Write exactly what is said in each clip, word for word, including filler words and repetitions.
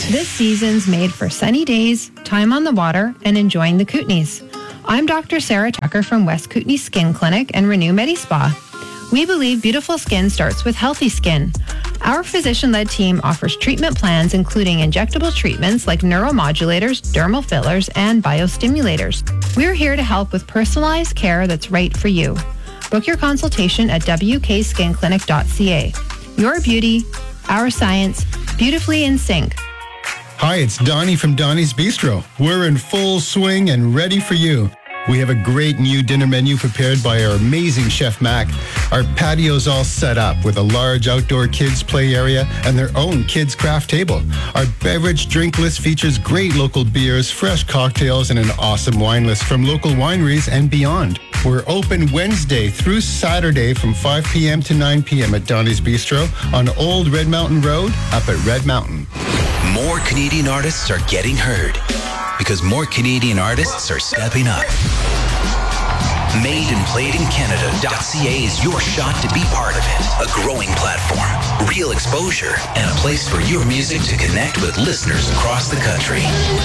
This season's made for sunny days, time on the water, and enjoying the Kootenays. I'm Doctor Sarah Tucker from West Kootenay Skin Clinic and Renew MediSpa. We believe beautiful skin starts with healthy skin. Our physician-led team offers treatment plans including injectable treatments like neuromodulators, dermal fillers, and biostimulators. We're here to help with personalized care that's right for you. Book your consultation at w k skin clinic dot c a. Your beauty, our science, beautifully in sync. Hi, it's Donnie from Donnie's Bistro. We're in full swing and ready for you. We have a great new dinner menu prepared by our amazing Chef Mac. Our patio's all set up with a large outdoor kids play area and their own kids craft table. Our beverage drink list features great local beers, fresh cocktails, and an awesome wine list from local wineries and beyond. We're open Wednesday through Saturday from five p.m. to nine p.m. at Donnie's Bistro on Old Red Mountain Road up at Red Mountain. More Canadian artists are getting heard because more Canadian artists are stepping up. made and played in Canada dot c a is your shot to be part of it. A growing platform, real exposure, and a place for your music to connect with listeners across the country.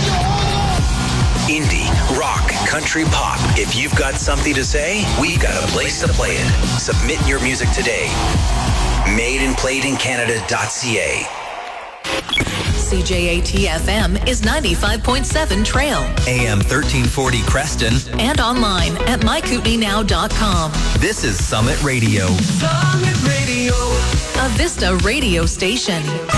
Indie, rock, country, pop. If you've got something to say, we've got a place to play it. Submit your music today. made and played in Canada dot c a. C J A T F M is ninety-five point seven Trail. A M thirteen forty Creston. And online at my kootenay now dot com. This is Summit Radio. Summit Radio. A Vista radio station.